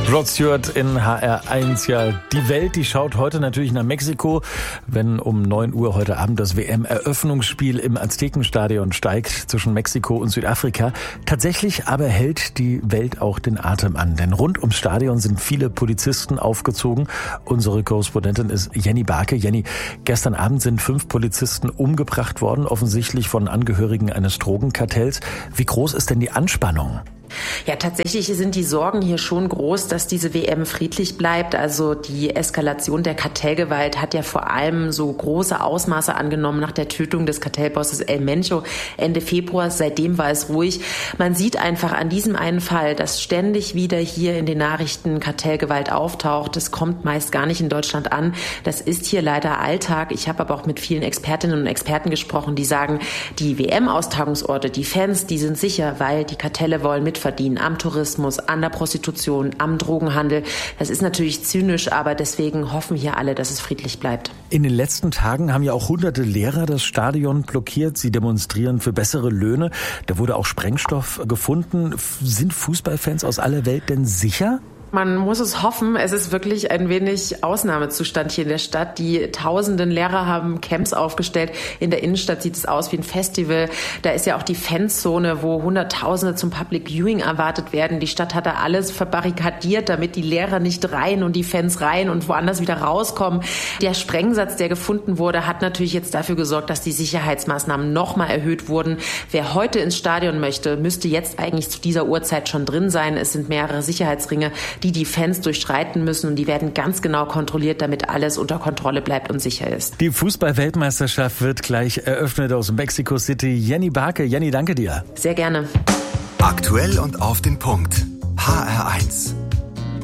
Rod Stewart in HR1. Ja, die Welt, die schaut heute natürlich nach Mexiko, wenn um 9 Uhr heute Abend das WM-Eröffnungsspiel im Aztekenstadion steigt zwischen Mexiko und Südafrika. Tatsächlich aber hält die Welt auch den Atem an, denn rund ums Stadion sind viele Polizisten aufgezogen. Unsere Korrespondentin ist Jenny Barke. Jenny, gestern Abend sind 5 Polizisten umgebracht worden, offensichtlich von Angehörigen eines Drogenkartells. Wie groß ist denn die Anspannung? Ja, tatsächlich sind die Sorgen hier schon groß, dass diese WM friedlich bleibt. Also die Eskalation der Kartellgewalt hat ja vor allem so große Ausmaße angenommen nach der Tötung des Kartellbosses El Mencho Ende Februar. Seitdem war es ruhig. Man sieht einfach an diesem einen Fall, dass ständig wieder hier in den Nachrichten Kartellgewalt auftaucht. Das kommt meist gar nicht in Deutschland an. Das ist hier leider Alltag. Ich habe aber auch mit vielen Expertinnen und Experten gesprochen, die sagen, die WM-Austragungsorte, die Fans, die sind sicher, weil die Kartelle wollen mitverdienen am Tourismus, an der Prostitution, am Drogenhandel. Das ist natürlich zynisch, aber deswegen hoffen hier alle, dass es friedlich bleibt. In den letzten Tagen haben ja auch hunderte Lehrer das Stadion blockiert. Sie demonstrieren für bessere Löhne. Da wurde auch Sprengstoff gefunden. Sind Fußballfans aus aller Welt denn sicher? Man muss es hoffen. Es ist wirklich ein wenig Ausnahmezustand hier in der Stadt. Die tausenden Lehrer haben Camps aufgestellt. In der Innenstadt sieht es aus wie ein Festival. Da ist ja auch die Fanzone, wo Hunderttausende zum Public Viewing erwartet werden. Die Stadt hat da alles verbarrikadiert, damit die Lehrer nicht rein und die Fans rein und woanders wieder rauskommen. Der Sprengsatz, der gefunden wurde, hat natürlich jetzt dafür gesorgt, dass die Sicherheitsmaßnahmen nochmal erhöht wurden. Wer heute ins Stadion möchte, müsste jetzt eigentlich zu dieser Uhrzeit schon drin sein. Es sind mehrere Sicherheitsringe, die Fans durchschreiten müssen und die werden ganz genau kontrolliert, damit alles unter Kontrolle bleibt und sicher ist. Die Fußball-Weltmeisterschaft wird gleich eröffnet aus Mexico City. Jenny Barke, Jenny, danke dir. Sehr gerne. Aktuell und auf den Punkt. HR1.